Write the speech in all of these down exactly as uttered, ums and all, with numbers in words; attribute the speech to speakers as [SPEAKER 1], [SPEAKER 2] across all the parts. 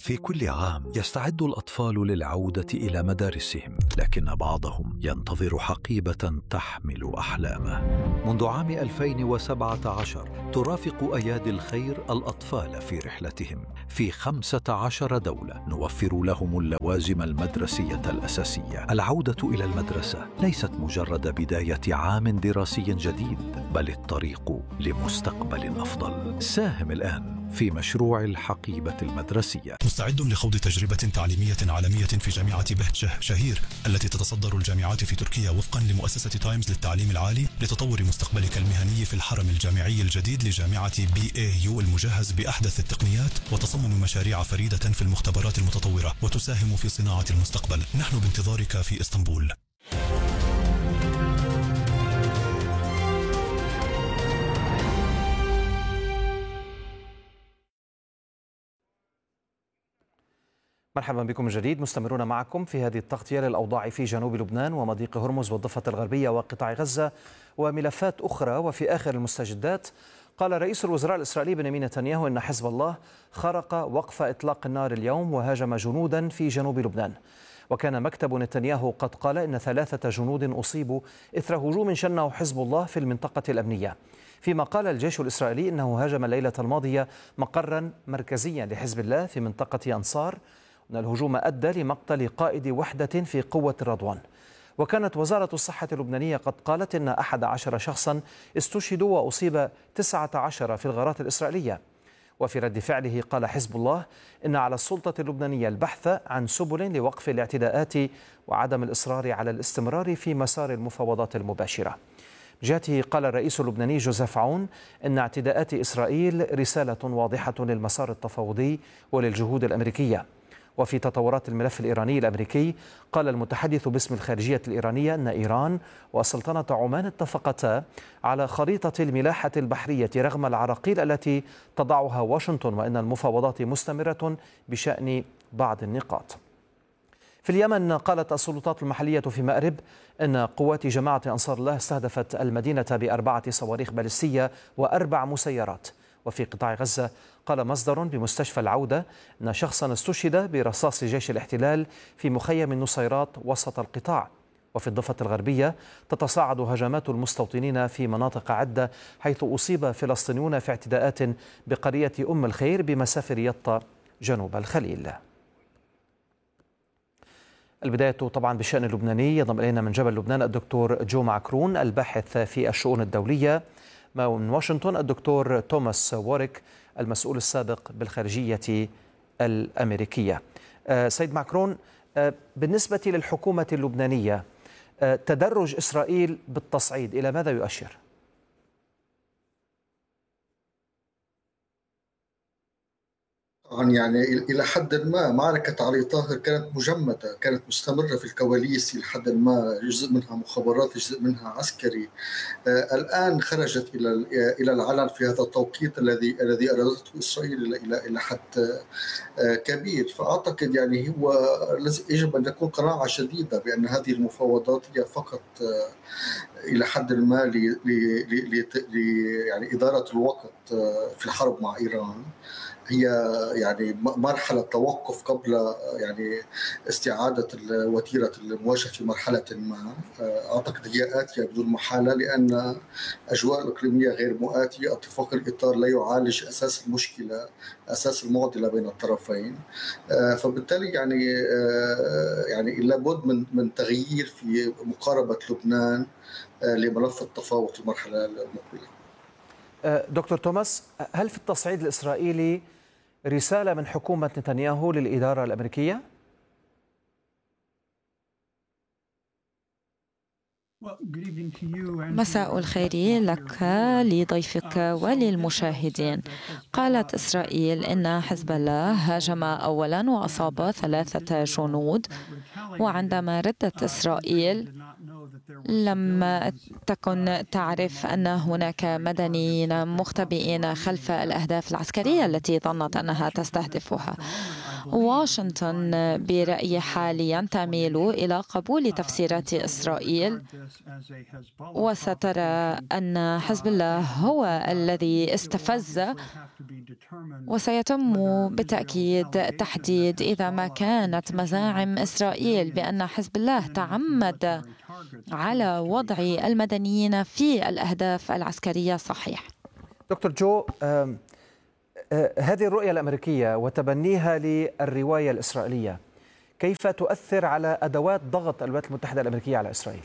[SPEAKER 1] في كل عام يستعد الأطفال للعودة إلى مدارسهم، لكن بعضهم ينتظر حقيبة تحمل أحلامه. منذ عام ألفين وسبعة عشر ترافق أيادي الخير الأطفال في رحلتهم في خمسة عشر دولة، نوفر لهم اللوازم المدرسية الأساسية. العودة إلى المدرسة ليست مجرد بداية عام دراسي جديد، بل الطريق لمستقبل أفضل. ساهم الآن في مشروع الحقيبة المدرسية.
[SPEAKER 2] مستعد لخوض تجربة تعليمية عالمية في جامعة بهجة شهير التي تتصدر الجامعات في تركيا وفقا لمؤسسة تايمز للتعليم العالي، لتطور مستقبلك المهني في الحرم الجامعي الجديد لجامعة بي اي يو المجهز بأحدث التقنيات، وتصمم مشاريع فريدة في المختبرات المتطورة وتساهم في صناعة المستقبل. نحن بانتظارك في اسطنبول.
[SPEAKER 3] مرحبا بكم من جديد، مستمرون معكم في هذه التغطية للأوضاع في جنوب لبنان ومضيق هرمز والضفة الغربية وقطاع غزة وملفات أخرى. وفي آخر المستجدات قال رئيس الوزراء الإسرائيلي بنيامين نتنياهو إن حزب الله خرق وقف إطلاق النار اليوم وهاجم جنودا في جنوب لبنان. وكان مكتب نتنياهو قد قال إن ثلاثة جنود أصيبوا إثر هجوم شنه حزب الله في المنطقة الأمنية، فيما قال الجيش الإسرائيلي إنه هاجم الليلة الماضية مقرا مركزيا لحزب الله في منطقة أنصار، أن الهجوم أدى لمقتل قائد وحدة في قوة الرضوان. وكانت وزارة الصحة اللبنانية قد قالت إن أحد عشر شخصا استشهدوا وأصيب تسعة عشر في الغارات الإسرائيلية. وفي رد فعله قال حزب الله إن على السلطة اللبنانية البحث عن سبل لوقف الاعتداءات وعدم الإصرار على الاستمرار في مسار المفاوضات المباشرة. بجهته قال الرئيس اللبناني جوزيف عون إن اعتداءات إسرائيل رسالة واضحة للمسار التفاوضي وللجهود الأمريكية. وفي تطورات الملف الإيراني الأمريكي قال المتحدث باسم الخارجية الإيرانية أن إيران وسلطنة عمان اتفقتا على خريطة الملاحة البحرية رغم العراقيل التي تضعها واشنطن، وأن المفاوضات مستمرة بشأن بعض النقاط. في اليمن قالت السلطات المحلية في مأرب أن قوات جماعة أنصار الله استهدفت المدينة بأربعة صواريخ باليستية وأربع مسيرات. وفي قطاع غزة قال مصدر بمستشفى العودة أن شخصا استشهد برصاص جيش الاحتلال في مخيم النصيرات وسط القطاع. وفي الضفة الغربية تتصاعد هجمات المستوطنين في مناطق عدة، حيث أصيب فلسطينيون في اعتداءات بقرية أم الخير بمسافر يطا جنوب الخليل. البداية طبعا بالشأن اللبناني. ينضم إلينا من جبل لبنان الدكتور جو معكرون الباحث في الشؤون الدولية، من واشنطن الدكتور توماس ووريك المسؤول السابق بالخارجية الأمريكية. سيد معكرون، بالنسبة للحكومة اللبنانية تدرج إسرائيل بالتصعيد إلى ماذا يؤشر؟
[SPEAKER 4] يعني إلى حد ما معركة علي طاهر كانت مجمدة، كانت مستمرة في الكواليس إلى حد ما، جزء منها مخابرات جزء منها عسكري. آه الآن خرجت إلى إلى العلن في هذا التوقيت الذي الذي أرادته إسرائيل إلى إلى إلى حد آه كبير. فأعتقد يعني هو يجب أن يكون قناعة شديدة بأن هذه المفاوضات هي فقط آه إلى حد ما ل يعني إدارة الوقت آه في الحرب مع إيران. هي يعني مرحلة توقف قبل يعني استعادة وتيرة المواجهة في مرحلة ما. أعتقد هي آتية بدون محالة، لأن أجواء الإقليمية غير مؤاتية. اتفاق الإطار لا يعالج أساس المشكلة، أساس المعضلة بين الطرفين. فبالتالي يعني يعني لابد من من تغيير في مقاربة لبنان لملف التفاوض في المرحلة المقبلة.
[SPEAKER 3] دكتور توماس، هل في التصعيد الإسرائيلي رسالة من حكومة نتنياهو للإدارة الأمريكية؟
[SPEAKER 5] مساء الخير لك لضيفك وللمشاهدين. قالت إسرائيل إن حزب الله هاجم أولا وأصاب ثلاثة جنود، وعندما ردت إسرائيل لم تكن تعرف أن هناك مدنيين مختبئين خلف الأهداف العسكرية التي ظنت أنها تستهدفها. واشنطن برأيي حاليا تميل إلى قبول تفسيرات إسرائيل، وسترى أن حزب الله هو الذي استفز، وسيتم بالتأكيد تحديد إذا ما كانت مزاعم إسرائيل بأن حزب الله تعمد على وضع المدنيين في الأهداف العسكرية صحيح.
[SPEAKER 3] دكتور جو، هذه الرؤية الأمريكية وتبنيها للرواية الإسرائيلية كيف تؤثر على أدوات ضغط الولايات المتحدة الأمريكية على إسرائيل؟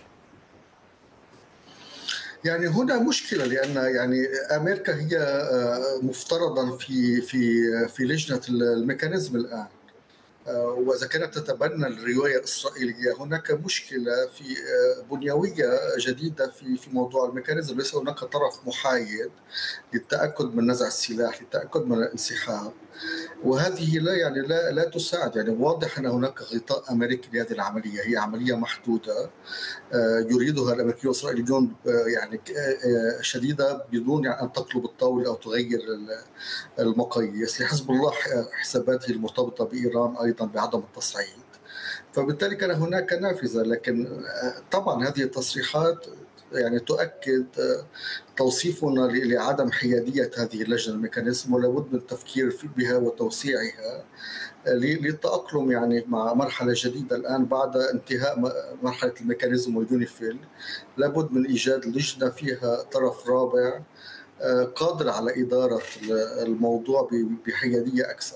[SPEAKER 4] يعني هنا مشكلة، لأن يعني أمريكا هي مفترضا في في في لجنة الميكانيزم الآن، وإذا كانت تتبنى الرواية الإسرائيلية هناك مشكلة في بنيوية جديدة في في موضوع الميكانيزم. ليس هناك طرف محايد للتأكد من نزع السلاح، للتأكد من الانسحاب، وهذه لا يعني لا لا تساعد. يعني واضح أن هناك غطاء أمريكي لهذه العملية، هي عملية محدودة يريدها الأمريكيون والإسرائيليون يعني شديدة بدون يعني أن تقلب الطاولة أو تغير المقاييس. لحزب الله حساباته المرتبطة بإيران أيضا بعدم التصعيد، فبالتالي كان هناك نافذة. لكن طبعا هذه التصريحات يعني تؤكد توصيفنا لعدم حيادية هذه اللجنة الميكانيزم، ولابد من التفكير بها وتوسيعها للتأقلم يعني مع مرحلة جديدة الآن بعد انتهاء مرحلة الميكانيزم واليونيفيل. لابد من إيجاد لجنة فيها طرف رابع قادر على إدارة الموضوع بحيادية أكثر.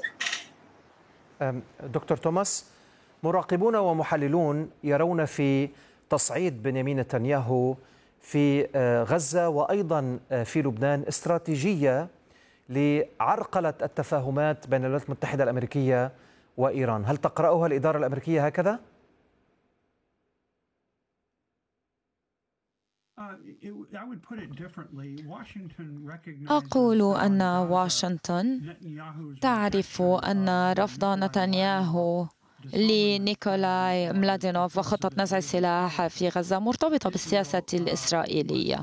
[SPEAKER 3] دكتور توماس، مراقبون ومحللون يرون في تصعيد بنيامين نتنياهو في غزة وأيضا في لبنان استراتيجية لعرقلة التفاهمات بين الولايات المتحدة الأمريكية وإيران. هل تقرأها الإدارة الأمريكية هكذا؟
[SPEAKER 5] أقول أن واشنطن تعرف أن رفض نتنياهو لنيكولاي ملادينوف وخطة نزع السلاح في غزة مرتبطة بالسياسة الإسرائيلية.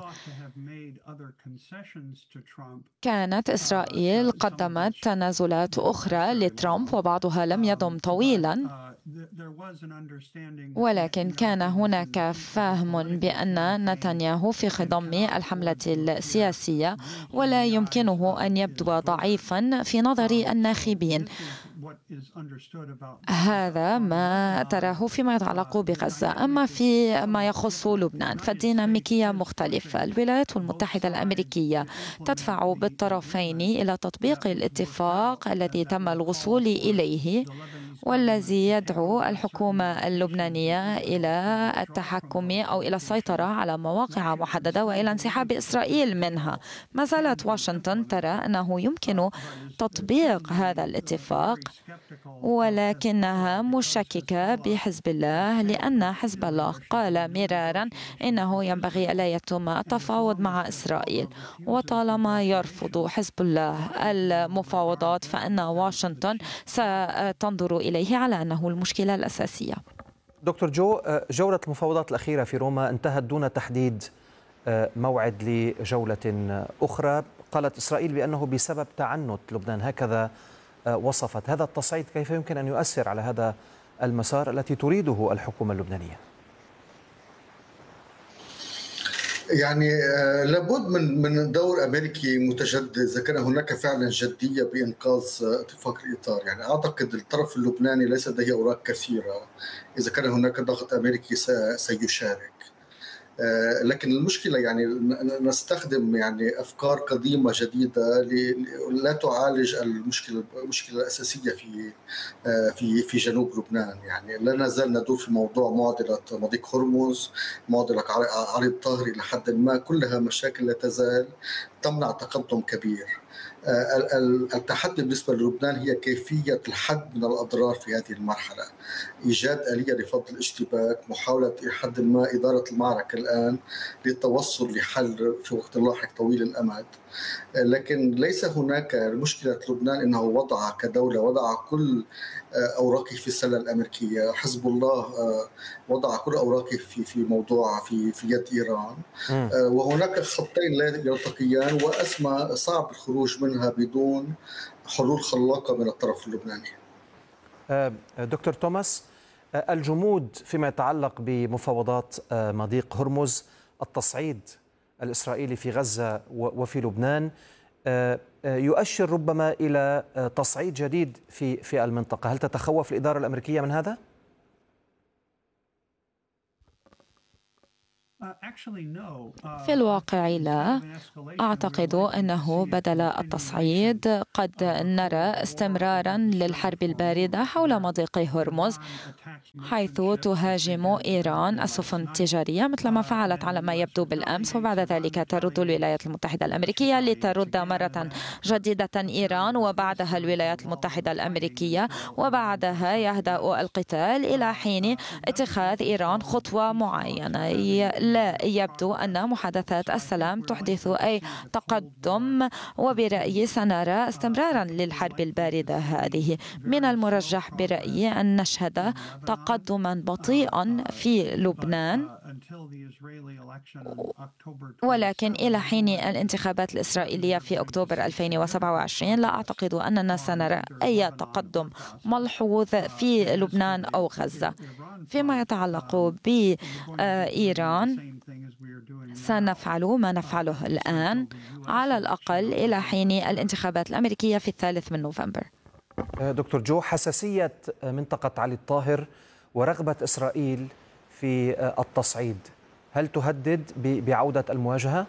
[SPEAKER 5] كانت إسرائيل قدمت تنازلات أخرى لترامب وبعضها لم يدم طويلا، ولكن كان هناك فهم بأن نتنياهو في خضم الحملة السياسية ولا يمكنه أن يبدو ضعيفا في نظر الناخبين. هذا ما تراه فيما يتعلق بغزة. أما في ما يخص لبنان فالديناميكية مختلفة. الولايات المتحدة الأمريكية تدفع بالطرفين إلى تطبيق الاتفاق الذي تم الوصول إليه والذي يدعو الحكومة اللبنانية إلى التحكم أو إلى السيطرة على مواقع محددة وإلى انسحاب إسرائيل منها. ما زالت واشنطن ترى أنه يمكن تطبيق هذا الاتفاق، ولكنها مشككة بحزب الله، لأن حزب الله قال مرارا إنه ينبغي ألا يتم التفاوض مع إسرائيل، وطالما يرفض حزب الله المفاوضات فإن واشنطن ستنظر إليه على أنه المشكلة الأساسية.
[SPEAKER 3] دكتور جو، جولة المفاوضات الأخيرة في روما انتهت دون تحديد موعد لجولة أخرى. قالت إسرائيل بأنه بسبب تعنت لبنان، هكذا وصفت. هذا التصعيد كيف يمكن أن يؤثر على هذا المسار التي تريده الحكومة اللبنانية؟
[SPEAKER 4] يعني لابد من من دور امريكي متجدد اذا كان هناك فعلا جديه بانقاذ اتفاق الاطار. يعني اعتقد الطرف اللبناني ليس لديه اوراق كثيره، اذا كان هناك ضغط امريكي سيشارك. لكن المشكله يعني نستخدم يعني افكار قديمه جديده لا تعالج المشكله المشكله الاساسيه في في في جنوب لبنان. يعني لا نزال ندور في موضوع معضله مضيق هرمز، معضله عريض طاهر الى حد ما، كلها مشاكل لا تزال تمنع تقدم كبير. التحدي بالنسبة للبنان هي كيفية الحد من الأضرار في هذه المرحلة، إيجاد آلية لفض الاشتباك، محاولة لحد ما إدارة المعركة الآن للتوصل لحل في وقت لاحق طويل الأمد. لكن ليس هناك مشكلة لبنان أنه وضع كدولة وضع كل أوراقه في السلة الأمريكية. حزب الله وضع كل أوراقه في في موضوع في في يد إيران، وهناك خطين لا يلتقيان وأسمى صعب الخروج منها بدون حلول خلاقة من الطرف اللبناني.
[SPEAKER 3] دكتور توماس، الجمود فيما يتعلق بمفاوضات مضيق هرمز، التصعيد الإسرائيلي في غزة وفي لبنان يؤشر ربما إلى تصعيد جديد في في المنطقة. هل تتخوف الإدارة الأمريكية من هذا؟
[SPEAKER 5] في الواقع لا. أعتقد أنه بدل التصعيد قد نرى استمرارا للحرب الباردة حول مضيق هرمز، حيث تهاجم إيران السفن التجارية مثل ما فعلت على ما يبدو بالأمس، وبعد ذلك ترد الولايات المتحدة الأمريكية لترد مرة جديدة إيران، وبعدها الولايات المتحدة الأمريكية، وبعدها يهدأ القتال إلى حين اتخاذ إيران خطوة معينة. لا يبدو أن محادثات السلام تحدث أي تقدم، وبرأيي سنرى استمرارا للحرب الباردة هذه. من المرجح برأيي أن نشهد تقدما بطيئا في لبنان، ولكن إلى حين الانتخابات الإسرائيلية في أكتوبر ألفين وسبعة وعشرين لا أعتقد أننا سنرى أي تقدم ملحوظ في لبنان أو غزة. فيما يتعلق بإيران سنفعل ما نفعله الآن على الأقل إلى حين الانتخابات الأمريكية في الثالث من نوفمبر.
[SPEAKER 3] دكتور جو، حساسية منطقة علي الطاهر ورغبة إسرائيل في التصعيد هل تهدد بعودة المواجهة؟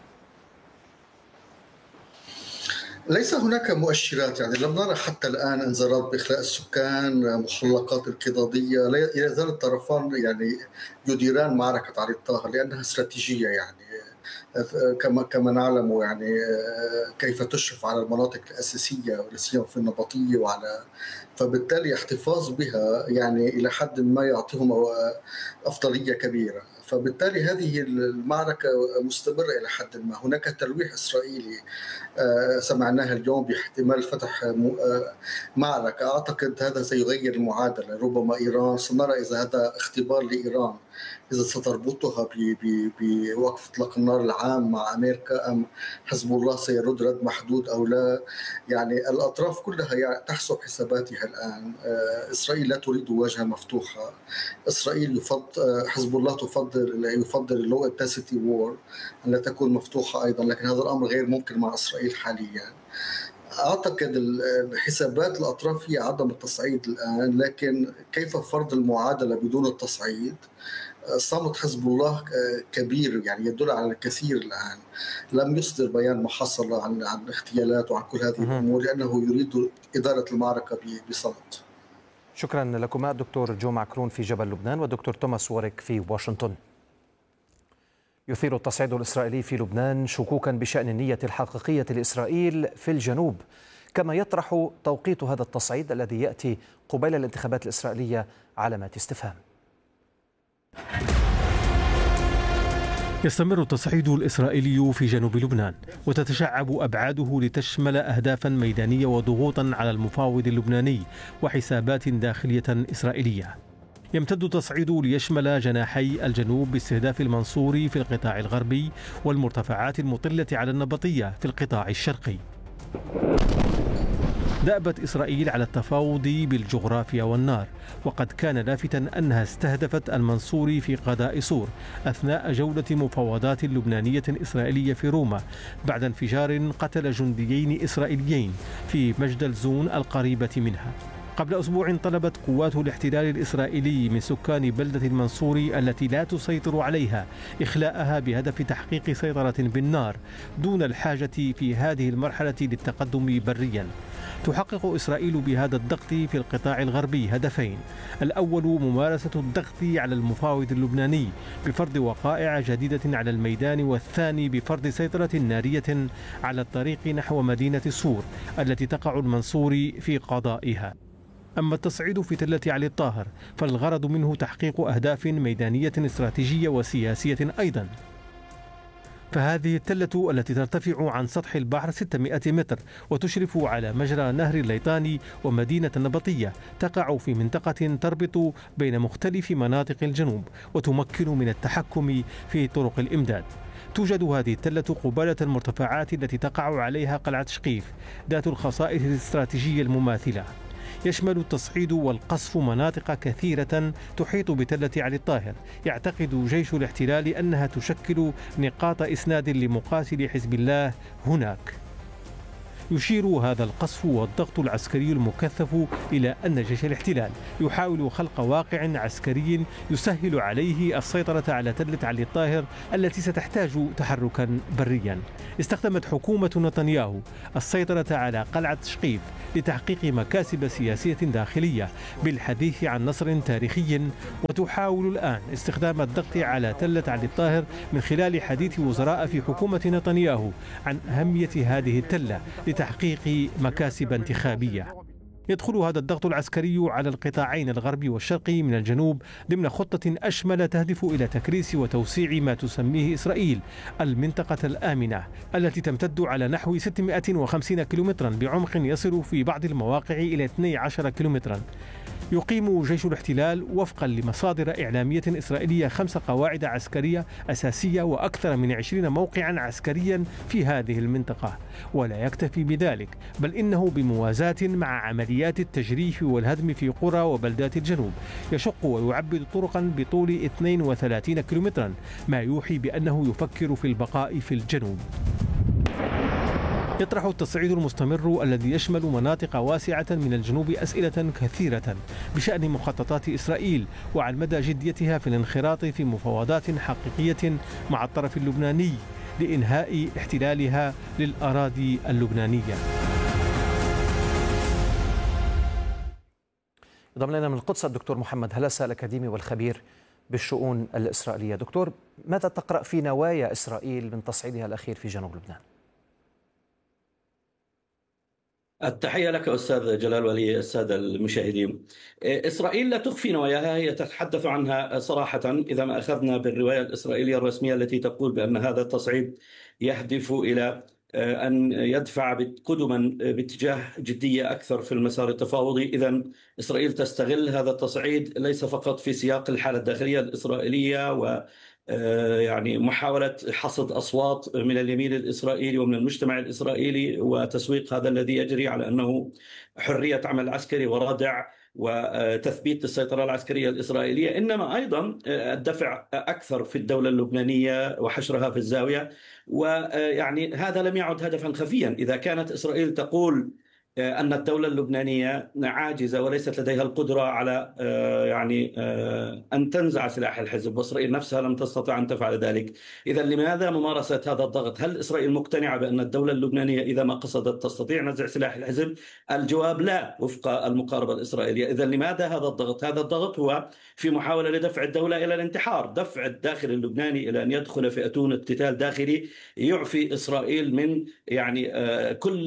[SPEAKER 4] ليس هناك مؤشرات، يعني لم نرى حتى الآن انذارات بإخلاء السكان، محلقات انقضاضية. لا يزال الطرفان يعني يديران معركة علي الطاهر لأنها استراتيجية، يعني كما كما نعلم يعني كيف تشرف على المناطق الأساسية ولا سيما في النبطية، وعلى فبالتالي احتفاظ بها يعني إلى حد ما يعطيهم أفضلية كبيرة. فبالتالي هذه المعركة مستمرة إلى حد ما. هناك تلويح إسرائيلي سمعناها اليوم باحتمال فتح معركة. أعتقد هذا سيغير المعادلة. ربما إيران سنرى إذا هذا اختبار لإيران إذا ستربطها بوقف إطلاق النار العام مع أمريكا، أم حزب الله سيرد رد محدود أو لا. يعني الأطراف كلها تحسب حساباتها الآن. إسرائيل لا تريد مواجهة مفتوحة. إسرائيل يفضل، حزب الله تفضل يفضل اللو انتنسيتي وور أن لا تكون مفتوحة أيضا، لكن هذا الأمر غير ممكن مع إسرائيل حاليا. أعتقد الحسابات الأطراف هي عدم التصعيد الآن، لكن كيف فرض المعادلة بدون التصعيد؟ صمت حزب الله كبير، يعني يدل على الكثير الآن. لم يصدر بيان محصل عن عن اغتيالات وعن كل هذه الأمور لأنه يريد إدارة المعركة بصمت.
[SPEAKER 3] شكرا لكما الدكتور جو معكرون في جبل لبنان والدكتور توماس ووريك في واشنطن. يثير التصعيد الإسرائيلي في لبنان شكوكا بشأن النية الحقيقية لإسرائيل في الجنوب، كما يطرح توقيت هذا التصعيد الذي يأتي قبيل الانتخابات الإسرائيلية علامات استفهام.
[SPEAKER 6] يستمر التصعيد الإسرائيلي في جنوب لبنان، وتتشعب أبعاده لتشمل أهدافا ميدانية وضغوطا على المفاوض اللبناني وحسابات داخلية إسرائيلية. يمتد التصعيد ليشمل جناحي الجنوب باستهداف المنصوري في القطاع الغربي والمرتفعات المطلة على النبطية في القطاع الشرقي. دأبت إسرائيل على التفاوض بالجغرافيا والنار، وقد كان لافتا أنها استهدفت المنصوري في قضاء صور أثناء جولة مفاوضات لبنانية إسرائيلية في روما بعد انفجار قتل جنديين إسرائيليين في مجدل زون القريبة منها. قبل أسبوع طلبت قوات الاحتلال الإسرائيلي من سكان بلدة المنصوري التي لا تسيطر عليها إخلاءها بهدف تحقيق سيطرة بالنار دون الحاجة في هذه المرحلة للتقدم بريا. تحقق إسرائيل بهذا الضغط في القطاع الغربي هدفين: الأول ممارسة الضغط على المفاوض اللبناني بفرض وقائع جديدة على الميدان، والثاني بفرض سيطرة نارية على الطريق نحو مدينة صور التي تقع المنصوري في قضائها. أما التصعيد في تلة علي الطاهر فالغرض منه تحقيق أهداف ميدانية استراتيجية وسياسية أيضا. فهذه التلة التي ترتفع عن سطح البحر ستمائة متر وتشرف على مجرى نهر الليطاني ومدينة النبطية تقع في منطقة تربط بين مختلف مناطق الجنوب وتمكن من التحكم في طرق الإمداد. توجد هذه التلة قبالة المرتفعات التي تقع عليها قلعة شقيف ذات الخصائص الاستراتيجية المماثلة. يشمل التصعيد والقصف مناطق كثيرة تحيط بتلة علي الطاهر. يعتقد جيش الاحتلال أنها تشكل نقاط إسناد لمقاتلي حزب الله هناك. يشير هذا القصف والضغط العسكري المكثف إلى أن جيش الاحتلال يحاول خلق واقع عسكري يسهل عليه السيطرة على تلة علي الطاهر التي ستحتاج تحركا بريا. استخدمت حكومة نتنياهو السيطرة على قلعة شقيف لتحقيق مكاسب سياسية داخلية بالحديث عن نصر تاريخي، وتحاول الآن استخدام الضغط على تلة علي الطاهر من خلال حديث وزراء في حكومة نتنياهو عن أهمية هذه التلة لتحقيق مكاسب انتخابية. يدخل هذا الضغط العسكري على القطاعين الغربي والشرقي من الجنوب ضمن خطة أشمل تهدف إلى تكريس وتوسيع ما تسميه إسرائيل المنطقة الآمنة التي تمتد على نحو ستمائة وخمسين كيلومترا بعمق يصل في بعض المواقع إلى اثني عشر كيلومترا. يقيم جيش الاحتلال وفقا لمصادر إعلامية إسرائيلية خمس قواعد عسكرية أساسية وأكثر من عشرين موقعا عسكريا في هذه المنطقة. ولا يكتفي بذلك، بل إنه بموازاة مع عمليات التجريف والهدم في قرى وبلدات الجنوب يشق ويعبد طرقا بطول اثنين وثلاثين كيلومترا، ما يوحي بأنه يفكر في البقاء في الجنوب. يطرح التصعيد المستمر الذي يشمل مناطق واسعة من الجنوب أسئلة كثيرة بشأن مخططات إسرائيل وعن مدى جديتها في الانخراط في مفاوضات حقيقية مع الطرف اللبناني لإنهاء احتلالها للأراضي اللبنانية.
[SPEAKER 3] انضم لنا من القدس الدكتور محمد هلسة الأكاديمي والخبير بالشؤون الإسرائيلية. دكتور، ماذا تقرأ في نوايا إسرائيل من تصعيدها الأخير في جنوب لبنان؟
[SPEAKER 7] التحية لك أستاذ جلال ولي السادة المشاهدين. إسرائيل لا تخفي نواياها، هي تتحدث عنها صراحة. إذا ما أخذنا بالرواية الإسرائيلية الرسمية التي تقول بأن هذا التصعيد يهدف إلى أن يدفع قدما باتجاه جدية أكثر في المسار التفاوضي، إذن إسرائيل تستغل هذا التصعيد ليس فقط في سياق الحالة الداخلية الإسرائيلية و يعني محاولة حصد أصوات من اليمين الإسرائيلي ومن المجتمع الإسرائيلي وتسويق هذا الذي يجري على أنه حرية عمل عسكري وردع وتثبيت السيطرة العسكرية الإسرائيلية، إنما أيضا الدفع أكثر في الدولة اللبنانية وحشرها في الزاوية. ويعني هذا لم يعد هدفا خفيا. إذا كانت إسرائيل تقول أن الدولة اللبنانية عاجزة وليست لديها القدرة على يعني أن تنزع سلاح الحزب، وإسرائيل نفسها لم تستطع أن تفعل ذلك، إذا لماذا ممارسة هذا الضغط؟ هل إسرائيل مقتنعة بأن الدولة اللبنانية إذا ما قصدت تستطيع نزع سلاح الحزب؟ الجواب لا، وفق المقاربة الإسرائيلية. إذا لماذا هذا الضغط؟ هذا الضغط هو في محاولة لدفع الدولة إلى الانتحار، دفع الداخل اللبناني إلى أن يدخل في أتون اقتتال داخلي يعفي إسرائيل من يعني كل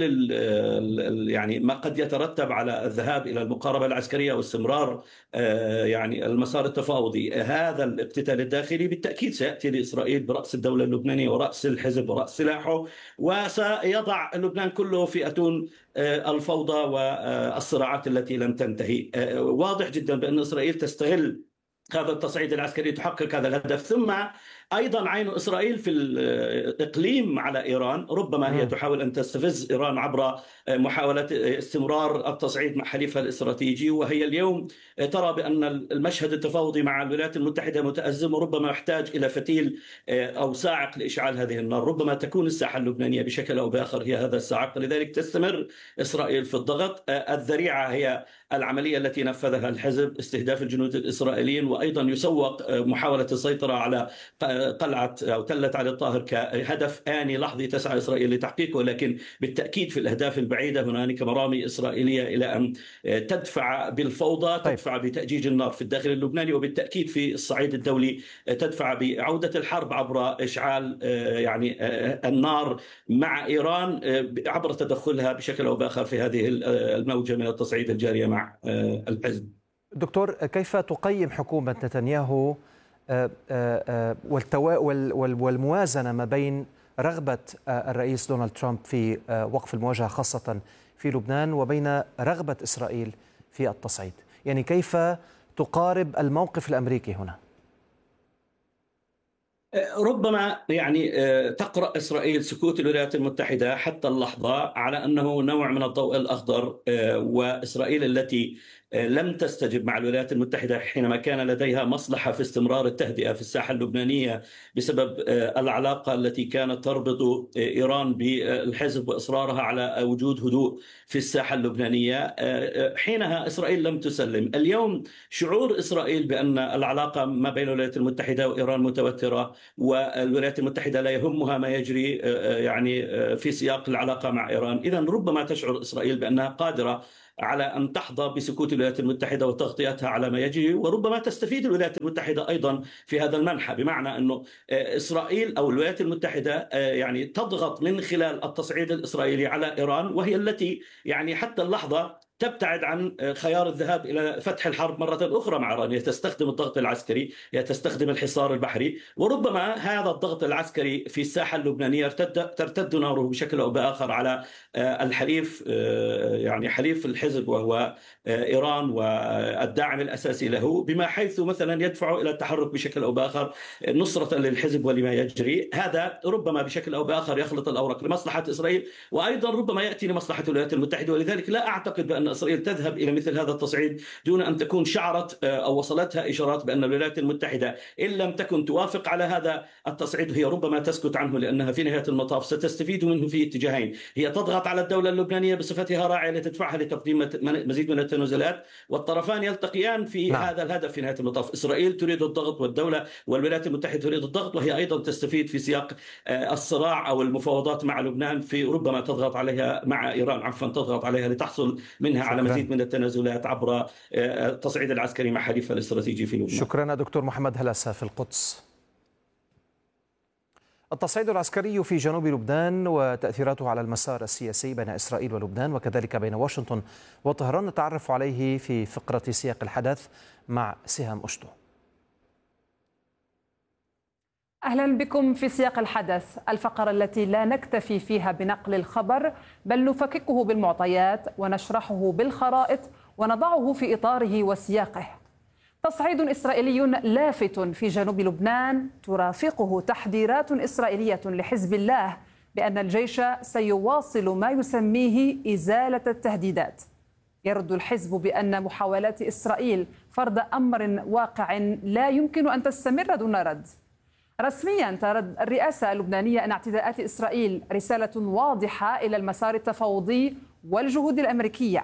[SPEAKER 7] ال يعني ما قد يترتب على الذهاب إلى المقاربة العسكرية واستمرار يعني المسار التفاوضي. هذا الاقتتال الداخلي بالتأكيد سيأتي لإسرائيل برأس الدولة اللبنانية ورأس الحزب ورأس سلاحه، وسيضع لبنان كله في أتون الفوضى والصراعات التي لم تنتهي. واضح جدا بأن إسرائيل تستغل هذا التصعيد العسكري تحقق هذا الهدف. ثم أيضا عين إسرائيل في الإقليم على إيران، ربما هي تحاول أن تستفز إيران عبر محاولة استمرار التصعيد مع حليفها الاستراتيجي، وهي اليوم ترى بأن المشهد التفاوضي مع الولايات المتحدة متأزم وربما يحتاج إلى فتيل أو صاعق لإشعال هذه النار. ربما تكون الساحة اللبنانية بشكل أو بآخر هي هذا الصاعق، لذلك تستمر إسرائيل في الضغط. الذريعة هي العملية التي نفذها الحزب، استهداف الجنود الإسرائيليين، وأيضا يسوق محاولة السيطرة على قلعة أو تلة علي الطاهر كهدف آني لحظي تسعى إسرائيل لتحقيقه. لكن بالتأكيد في الأهداف البعيدة هنالك مرامي إسرائيلية إلى أن تدفع بالفوضى، تدفع بتأجيج النار في الداخل اللبناني، وبالتأكيد في الصعيد الدولي تدفع بعودة الحرب عبر إشعال يعني النار مع إيران عبر تدخلها بشكل أو بآخر في هذه الموجة من التصعيد الجارية مع الحزب.
[SPEAKER 3] دكتور، كيف تقيم حكومة نتنياهو والموازنة ما بين رغبة الرئيس دونالد ترامب في وقف المواجهة خاصة في لبنان وبين رغبة إسرائيل في التصعيد؟ يعني كيف تقارب الموقف الأمريكي هنا؟
[SPEAKER 7] ربما يعني تقرأ إسرائيل سكوت الولايات المتحدة حتى اللحظة على أنه نوع من الضوء الأخضر، وإسرائيل التي لم تستجب مع الولايات المتحدة حينما كان لديها مصلحة في استمرار التهدئة في الساحة اللبنانية بسبب العلاقة التي كانت تربط إيران بالحزب وإصرارها على وجود هدوء في الساحة اللبنانية. حينها إسرائيل لم تسلم. اليوم شعور إسرائيل بأن العلاقة ما بين الولايات المتحدة وإيران متوترة، والولايات المتحدة لا يهمها ما يجري يعني في سياق العلاقة مع إيران. إذن ربما تشعر إسرائيل بأنها قادرة على أن تحظى بسكوت الولايات المتحدة وتغطيتها على ما يجري، وربما تستفيد الولايات المتحدة أيضا في هذا المنحى، بمعنى أنه إسرائيل أو الولايات المتحدة يعني تضغط من خلال التصعيد الإسرائيلي على إيران، وهي التي يعني حتى اللحظة تبتعد عن خيار الذهاب إلى فتح الحرب مرة أخرى مع إيران. هي تستخدم الضغط العسكري، هي تستخدم الحصار البحري، وربما هذا الضغط العسكري في الساحة اللبنانية ترتد, ترتد ناره بشكل أو بآخر على الحليف، يعني حليف الحزب وهو إيران والداعم الأساسي له، بما حيث مثلا يدفع إلى التحرك بشكل أو بآخر نصرة للحزب ولما يجري. هذا ربما بشكل أو بآخر يخلط الأوراق لمصلحة إسرائيل، وأيضا ربما يأتي لمصلحة الولايات المتحدة. ولذلك لا أعتقد بأن إسرائيل تذهب إلى مثل هذا التصعيد دون أن تكون شعرت أو وصلتها إشارات بأن الولايات المتحدة إن لم تكن توافق على هذا التصعيد هي ربما تسكت عنه، لأنها في نهاية المطاف ستستفيد منه في اتجاهين. هي تضغط على الدولة اللبنانية بصفتها راعية لتدفعها لتقديم مزيد من التنازلات، والطرفان يلتقيان في نعم. هذا الهدف في نهاية المطاف. إسرائيل تريد الضغط والدولة والولايات المتحدة تريد الضغط، وهي أيضا تستفيد في سياق الصراع أو المفاوضات مع لبنان، في ربما تضغط عليها مع إيران عفوا تضغط عليها لتحصل منها شكرا. على مزيد من التنازلات عبر التصعيد العسكري مع حليفها الاستراتيجي في لبنان.
[SPEAKER 3] شكرا دكتور محمد هلاسة في القدس. التصعيد العسكري في جنوب لبنان وتأثيراته على المسار السياسي بين إسرائيل ولبنان وكذلك بين واشنطن وطهران نتعرف عليه في فقرة سياق الحدث مع سهام أشتو.
[SPEAKER 8] أهلا بكم في سياق الحدث، الفقرة التي لا نكتفي فيها بنقل الخبر بل نفككه بالمعطيات ونشرحه بالخرائط ونضعه في إطاره وسياقه. تصعيد إسرائيلي لافت في جنوب لبنان ترافقه تحذيرات إسرائيلية لحزب الله بأن الجيش سيواصل ما يسميه إزالة التهديدات. يرد الحزب بأن محاولات إسرائيل فرض أمر واقع لا يمكن أن تستمر دون رد. رسميا ترد الرئاسة اللبنانية أن اعتداءات إسرائيل رسالة واضحة إلى المسار التفاوضي والجهود الأمريكية.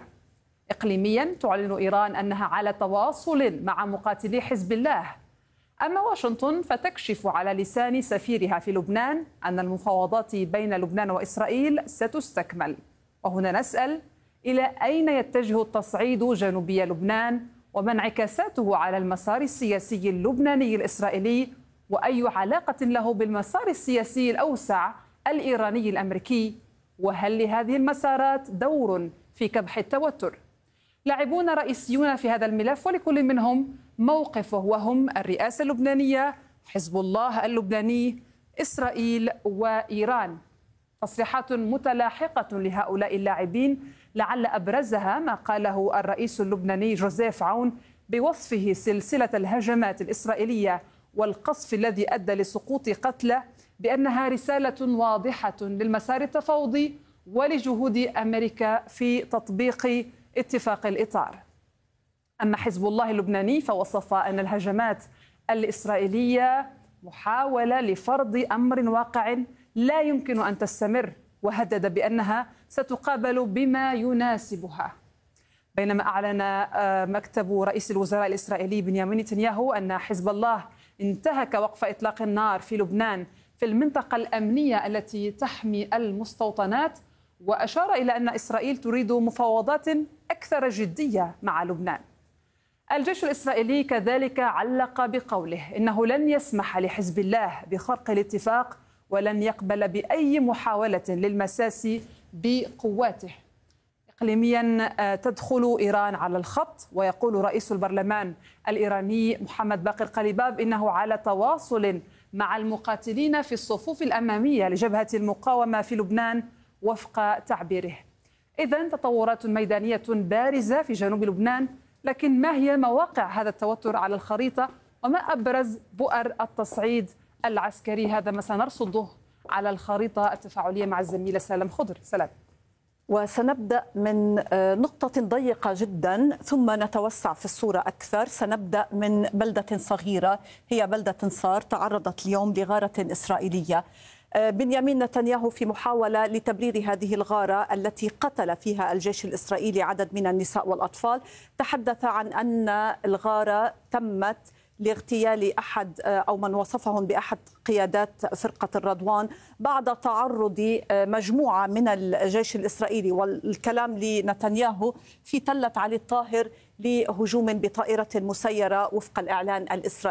[SPEAKER 8] إقليميا تعلن إيران أنها على تواصل مع مقاتلي حزب الله. أما واشنطن فتكشف على لسان سفيرها في لبنان أن المفاوضات بين لبنان وإسرائيل ستستكمل. وهنا نسأل: إلى أين يتجه التصعيد جنوبي لبنان وما انعكاساته على المسار السياسي اللبناني الإسرائيلي، وأي علاقة له بالمسار السياسي الأوسع الإيراني الأمريكي؟ وهل لهذه المسارات دور في كبح التوتر؟ لاعبون رئيسيون في هذا الملف ولكل منهم موقفه، وهم الرئاسة اللبنانية، حزب الله اللبناني، إسرائيل وإيران. تصريحات متلاحقة لهؤلاء اللاعبين لعل أبرزها ما قاله الرئيس اللبناني جوزيف عون بوصفه سلسلة الهجمات الإسرائيلية والقصف الذي أدى لسقوط قتلى بأنها رسالة واضحة للمسار التفاوضي ولجهود أمريكا في تطبيق اتفاق الإطار. أما حزب الله اللبناني فوصف أن الهجمات الإسرائيلية محاولة لفرض أمر واقع لا يمكن أن تستمر، وهدد بأنها ستقابل بما يناسبها. بينما أعلن مكتب رئيس الوزراء الإسرائيلي بنيامين نتنياهو أن حزب الله انتهك وقف إطلاق النار في لبنان في المنطقة الأمنية التي تحمي المستوطنات، وأشار إلى أن إسرائيل تريد مفاوضات أكثر جدية مع لبنان. الجيش الإسرائيلي كذلك علق بقوله إنه لن يسمح لحزب الله بخرق الاتفاق ولن يقبل بأي محاولة للمساس بقواته. إقليميا تدخل إيران على الخط، ويقول رئيس البرلمان الإيراني محمد باقر قليباف إنه على تواصل مع المقاتلين في الصفوف الأمامية لجبهة المقاومة في لبنان وفق تعبيره. إذن تطورات ميدانية بارزة في جنوب لبنان، لكن ما هي مواقع هذا التوتر على الخريطة وما أبرز بؤر التصعيد العسكري. هذا ما سنرصده على الخريطة التفاعلية مع الزميلة سلام خضر. سلام.
[SPEAKER 9] وسنبدأ من نقطة ضيقة جدا ثم نتوسع في الصورة أكثر. سنبدأ من بلدة صغيرة هي بلدة انصار تعرضت اليوم لغارة إسرائيلية. بنيامين نتنياهو في محاولة لتبرير هذه الغارة التي قتل فيها الجيش الإسرائيلي عدد من النساء والأطفال تحدث عن أن الغارة تمت لاغتيال أحد أو من وصفهم بأحد قيادات فرقة الرضوان بعد تعرض مجموعة من الجيش الإسرائيلي، والكلام لنتنياهو في تلة علي الطاهر، لهجوم بطائرة مسيرة وفق الإعلان الإسرائيلي.